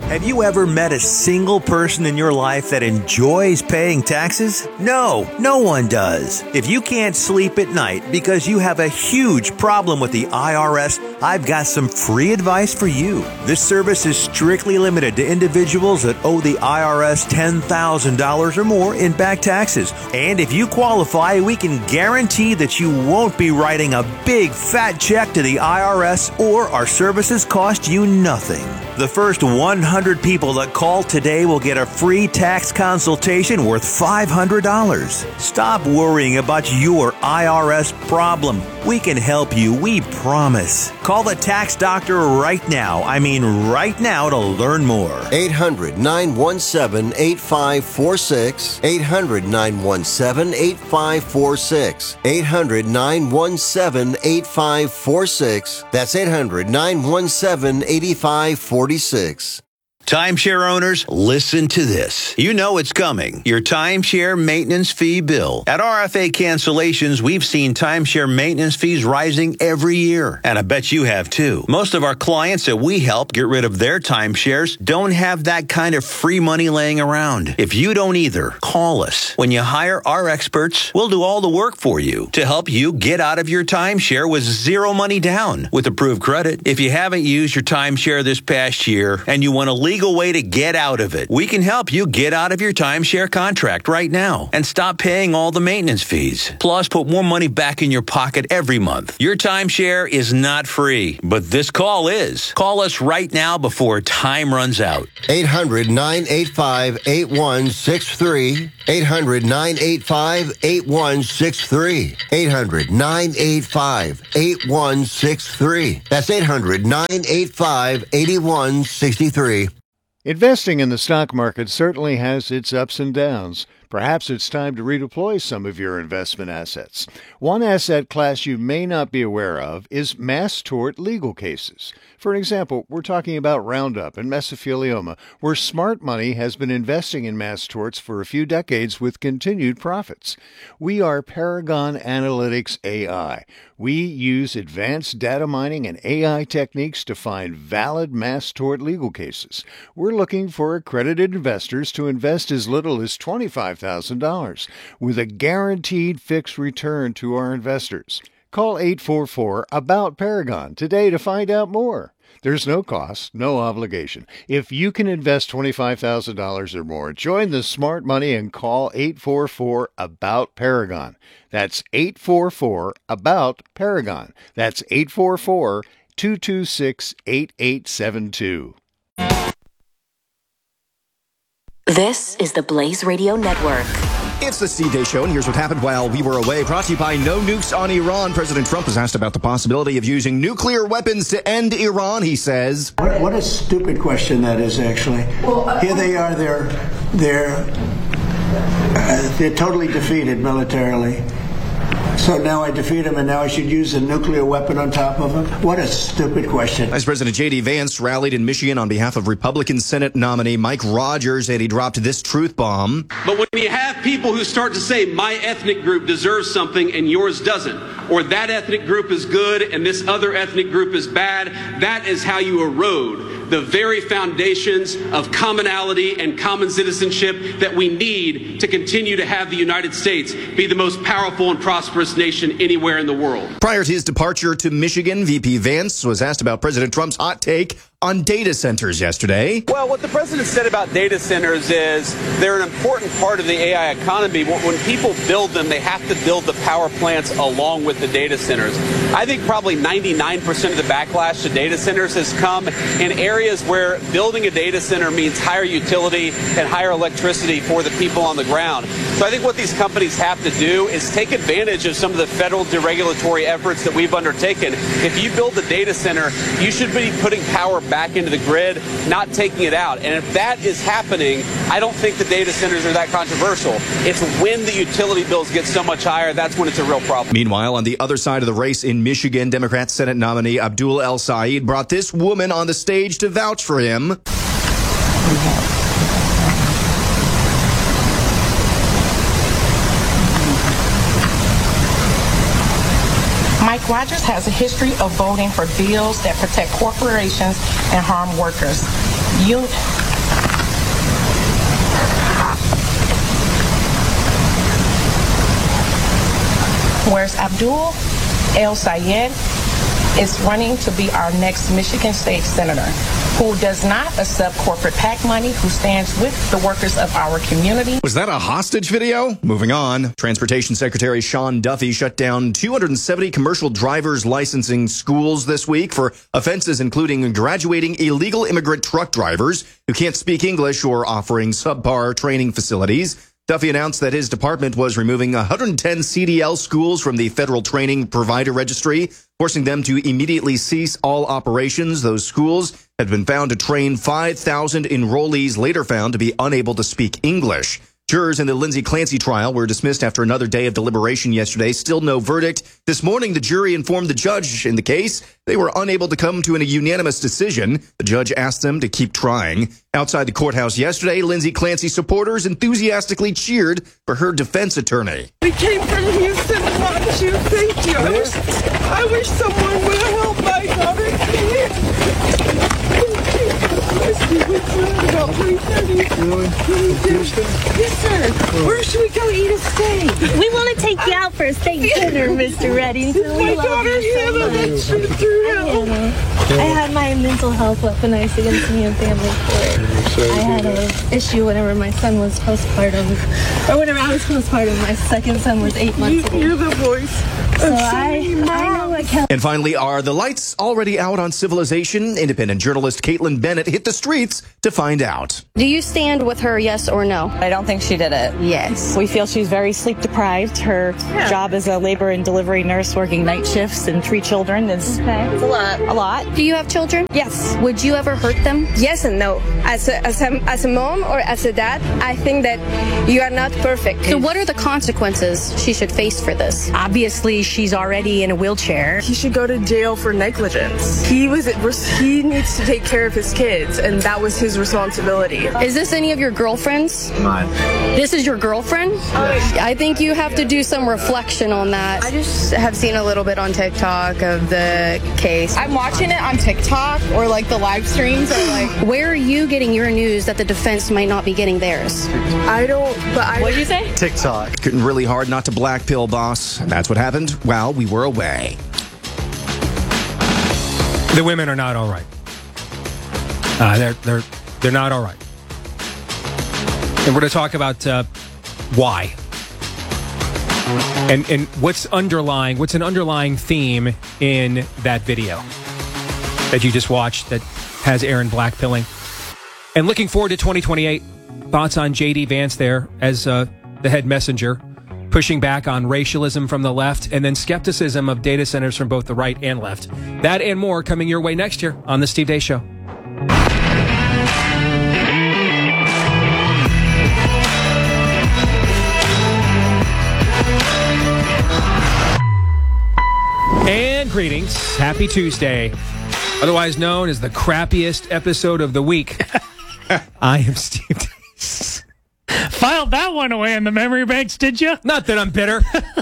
Have you ever met a single person in your life that enjoys paying taxes? No, no one does. If you can't sleep at night because you have a huge problem with the IRS, I've got some free advice for you. This service is strictly limited to individuals that owe the IRS $10,000 or more in back taxes. And if you qualify, we can guarantee that you won't be writing a big fat check to the IRS, or our services cost you nothing. The first 100 people that call today will get a free tax consultation worth $500. Stop worrying about your IRS problem. We can help you, we promise. Call the tax doctor right now. I mean right now to learn more. 800-917-8546. 800-917-8546. 800-917-8546. That's 800-917-8546. Timeshare owners, listen to this. You know it's coming. Your timeshare maintenance fee bill. At RFA Cancellations, we've seen timeshare maintenance fees rising every year. And I bet you have too. Most of our clients that we help get rid of their timeshares don't have that kind of free money laying around. If you don't either, call us. When you hire our experts, we'll do all the work for you to help you get out of your timeshare with zero money down with approved credit. If you haven't used your timeshare this past year and you want a legal way to get out of it, we can help you get out of your timeshare contract right now and stop paying all the maintenance fees. Plus, put more money back in your pocket every month. Your timeshare is not free, but this call is. Call us right now before time runs out. 800-985-8163. 800-985-8163. 800-985-8163. That's 800-985-8163. Investing in the stock market certainly has its ups and downs. Perhaps it's time to redeploy some of your investment assets. One asset class you may not be aware of is mass tort legal cases. For example, we're talking about Roundup and mesothelioma, where smart money has been investing in mass torts for a few decades with continued profits. We are Paragon Analytics AI. We use advanced data mining and AI techniques to find valid mass tort legal cases. We're looking for accredited investors to invest as little as $25,000 with a guaranteed fixed return to our investors. Call 844-ABOUT-PARAGON today to find out more. There's no cost, no obligation. If you can invest $25,000 or more, join the smart money and call 844-ABOUT-PARAGON. That's 844-ABOUT-PARAGON. That's 844-226-8872. This is the Blaze Radio Network. It's the Steve Day Show, and here's what happened while we were away. Brought to you by No Nukes on Iran. President Trump was asked about the possibility of using nuclear weapons to end Iran, he says. What a stupid question that is, actually. Here they are, they're totally defeated militarily. So now I defeat him, and now I should use a nuclear weapon on top of him? What a stupid question. Vice President J.D. Vance rallied in Michigan on behalf of Republican Senate nominee Mike Rogers, and he dropped this truth bomb. But when you have people who start to say, my ethnic group deserves something and yours doesn't, or that ethnic group is good and this other ethnic group is bad, that is how you erode the very foundations of commonality and common citizenship that we need to continue to have the United States be the most powerful and prosperous nation anywhere in the world. Prior to his departure to Michigan, VP Vance was asked about President Trump's hot take on data centers yesterday. Well, what the president said about data centers is they're an important part of the AI economy. When people build them, they have to build the power plants along with the data centers. I think probably 99% of the backlash to data centers has come in areas where building a data center means higher utility and higher electricity for the people on the ground. So I think what these companies have to do is take advantage of some of the federal deregulatory efforts that we've undertaken. If you build a data center, you should be putting power back into the grid, not taking it out. And if that is happening, I don't think the data centers are that controversial. It's when the utility bills get so much higher, that's when it's a real problem. Meanwhile, on the other side of the race in Michigan, Democrat Senate nominee Abdul El Said brought this woman on the stage to vouch for him. My Rogers has a history of voting for bills that protect corporations and harm workers. Whereas Abdul El-Sayed is running to be our next Michigan State Senator, who does not accept corporate PAC money, who stands with the workers of our community. Was that a hostage video? Moving on. Transportation Secretary Sean Duffy shut down 270 commercial driver's licensing schools this week for offenses including graduating illegal immigrant truck drivers who can't speak English or offering subpar training facilities. Duffy announced that his department was removing 110 CDL schools from the Federal Training Provider Registry, forcing them to immediately cease all operations. Those schools had been found to train 5,000 enrollees, later found to be unable to speak English. Jurors in the Lindsay Clancy trial were dismissed after another day of deliberation yesterday. Still no verdict. This morning, the jury informed the judge in the case they were unable to come to a unanimous decision. The judge asked them to keep trying. Outside the courthouse yesterday, Lindsay Clancy supporters enthusiastically cheered for her defense attorney. We came from Houston to watch you. Thank you. I wish someone would have helped my daughter. About 3:30. Yes, sir. Where should we go eat a steak? We want to take you out for a steak dinner, Mr. Reddington. My daughter Hannah, that should through hell. I had my mental health weaponized against me in family court. I had an issue whenever my son was postpartum, or whenever I was postpartum. My second son was 8 months old. You're the voice. So I know what Kelly. And finally, are the lights already out on Civilization? Independent journalist Caitlin Bennett hit the streets to find out. Do you stand with her, yes or no? I don't think she did it. Yes. We feel she's very sleep deprived. Her job as a labor and delivery nurse, working night shifts and 3 children is it's a lot. A lot. Do you have children? Yes. Would you ever hurt them? Yes and no. As a mom or as a dad, I think that you are not perfect. So what are the consequences she should face for this? Obviously, she's already in a wheelchair. He should go to jail for negligence. He needs to take care of his kids, and that was his responsibility. Is this any of your girlfriends? Mine. This is your girlfriend? I think you have to do some reflection on that. I just have seen a little bit on TikTok of the case. I'm watching it on TikTok or like the live streams or like. Where are you getting your news that the defense might not be getting theirs? I don't, but I. What did you say? TikTok. Getting really hard not to black pill, boss. That's what happened while we were away. The women are not all right. They're not all right. And we're going to talk about why. And what's an underlying theme in that video that you just watched that has Aaron blackpilling. And looking forward to 2028. Thoughts on J.D. Vance there as the head messenger, pushing back on racialism from the left and then skepticism of data centers from both the right and left. That and more coming your way next year on The Steve Deace Show. And greetings. Happy Tuesday. Otherwise known as the crappiest episode of the week. I am Steve Deace. Filed that one away in the memory banks, did you? Not that I'm bitter.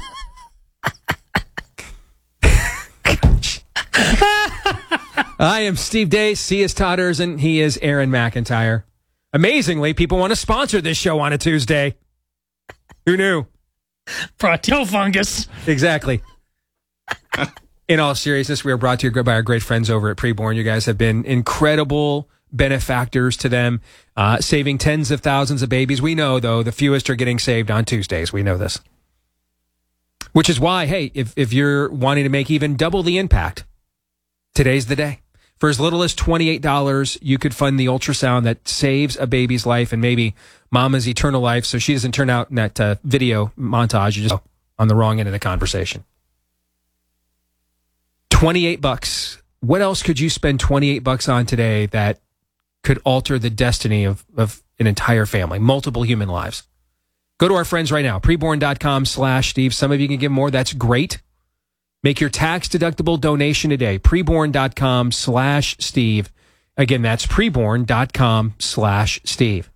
I am Steve Deace. He is Todd Erzin. He is Aaron McIntyre. Amazingly, people want to sponsor this show on a Tuesday. Who knew? Proteofungus. Exactly. In all seriousness, we are brought to you by our great friends over at Preborn. You guys have been incredible benefactors to them, saving tens of thousands of babies. We know, though, the fewest are getting saved on Tuesdays. We know this. Which is why, hey, if you're wanting to make even double the impact, today's the day. For as little as $28, you could fund the ultrasound that saves a baby's life and maybe mama's eternal life so she doesn't turn out in that video montage. You're just on the wrong end of the conversation. $28. What else could you spend $28 on today that could alter the destiny of an entire family, multiple human lives? Go to our friends right now, preborn.com/Steve. Some of you can give more. That's great. Make your tax-deductible donation today, preborn.com/Steve. Again, that's preborn.com/Steve.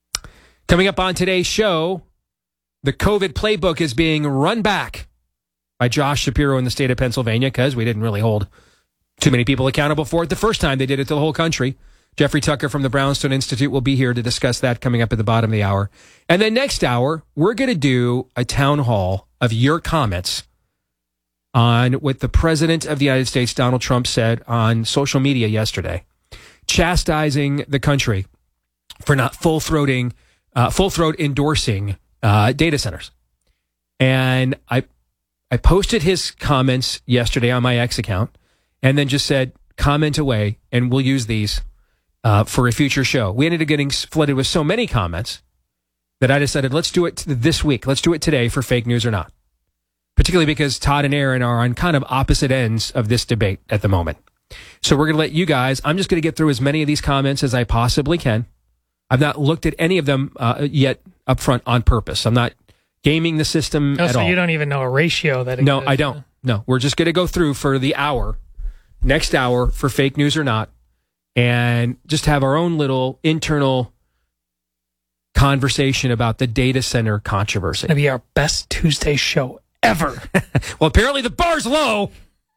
Coming up on today's show, the COVID playbook is being run back by Josh Shapiro in the state of Pennsylvania, because we didn't really hold too many people accountable for it the first time they did it to the whole country. Jeffrey Tucker from the Brownstone Institute will be here to discuss that coming up at the bottom of the hour. And then next hour, we're going to do a town hall of your comments on what the President of the United States, Donald Trump, said on social media yesterday, chastising the country for not full throat endorsing data centers. And I posted his comments yesterday on my X account and then just said, comment away, and we'll use these for a future show. We ended up getting flooded with so many comments that I decided, let's do it this week. Let's do it today for Fake News or Not. Particularly because Todd and Aaron are on kind of opposite ends of this debate at the moment. So we're going to let you guys, I'm just going to get through as many of these comments as I possibly can. I've not looked at any of them yet up front on purpose. I'm not gaming the system at so all. You don't even know a ratio that exists. No, I don't. No, we're just going to go through for the hour, next hour for Fake News or Not, and just have our own little internal conversation about the data center controversy. It's going to be our best Tuesday show ever. Well, apparently the bar's low.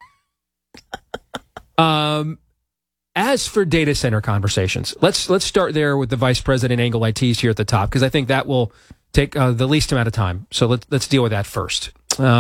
As for data center conversations, let's start there with the vice president angle I teased here at the top, because I think that will take the least amount of time. So let's deal with that first.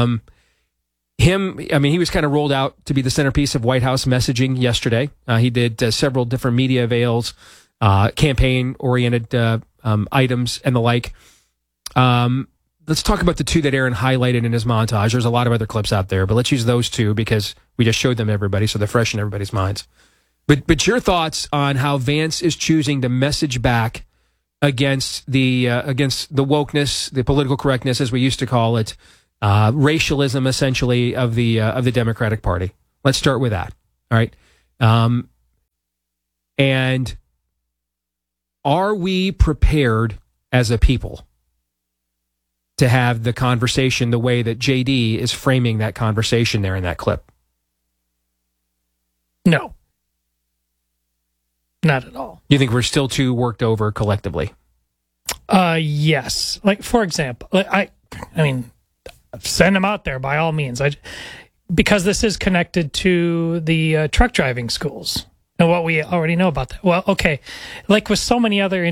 He was kind of rolled out to be the centerpiece of White House messaging yesterday. He did several different media avails, campaign-oriented items, and the like. Let's talk about the two that Aaron highlighted in his montage. There's a lot of other clips out there, but let's use those two because we just showed them to everybody, so they're fresh in everybody's minds. But your thoughts on how Vance is choosing to message back against the wokeness, the political correctness, as we used to call it, racialism, essentially, of the Democratic Party. Let's start with that. All right. And are we prepared as a people to have the conversation the way that JD is framing that conversation there in that clip? No. Not at all. You think we're still too worked over collectively? Yes. Like, for example, I mean, send them out there by all means. Because this is connected to the truck driving schools and what we already know about that. Well, okay. Like with so many other